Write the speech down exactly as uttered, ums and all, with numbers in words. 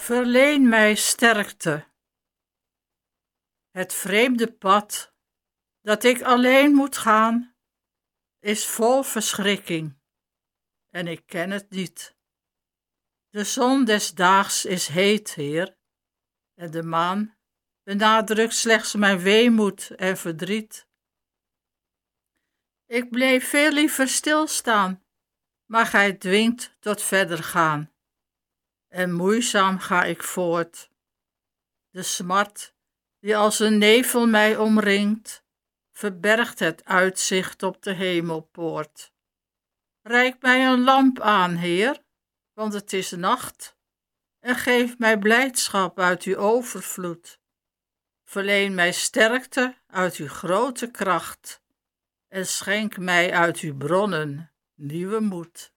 Verleen mij sterkte. Het vreemde pad dat ik alleen moet gaan, is vol verschrikking en ik ken het niet. De zon des daags is heet, Heer, en de maan benadrukt slechts mijn weemoed en verdriet. Ik bleef veel liever stilstaan, maar gij dwingt tot verder gaan. En moeizaam ga ik voort. De smart, die als een nevel mij omringt, verbergt het uitzicht op de hemelpoort. Reik mij een lamp aan, Heer, want het is nacht, en geef mij blijdschap uit uw overvloed. Verleen mij sterkte uit uw grote kracht, en schenk mij uit uw bronnen nieuwe moed.